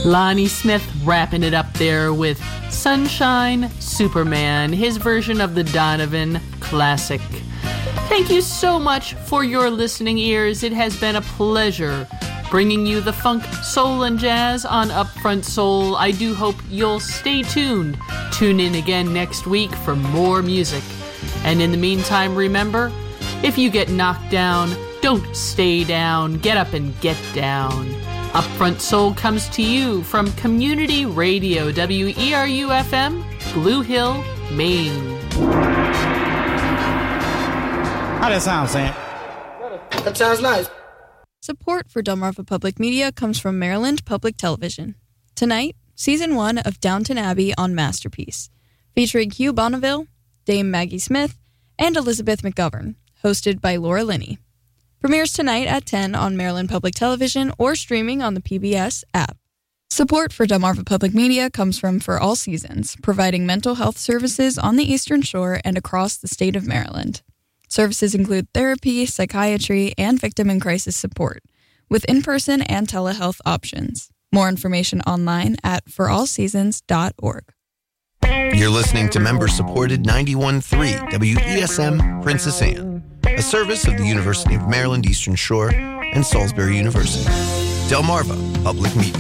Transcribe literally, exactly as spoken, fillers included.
Lonnie Smith wrapping it up there with Sunshine Superman, his version of the Donovan classic. Thank you so much for your listening ears. It has been a pleasure bringing you the funk, soul, and jazz on Upfront Soul. I do hope you'll stay tuned. Tune in again next week for more music. And in the meantime, remember, if you get knocked down, don't stay down. Get up and get down. Upfront Soul comes to you from Community Radio, W E R U F M, Blue Hill, Maine. How that sound, Sam? That sounds nice. Support for Delmarva Public Media comes from Maryland Public Television. Tonight, Season one of Downton Abbey on Masterpiece, featuring Hugh Bonneville, Dame Maggie Smith, and Elizabeth McGovern, hosted by Laura Linney. Premieres tonight at ten on Maryland Public Television or streaming on the P B S app. Support for Delmarva Public Media comes from For All Seasons, providing mental health services on the Eastern Shore and across the state of Maryland. Services include therapy, psychiatry, and victim and crisis support, with in-person and telehealth options. More information online at for all seasons dot org. You're listening to member-supported ninety-one point three W E S M Princess Anne, a service of the University of Maryland Eastern Shore and Salisbury University. Delmarva Public Media.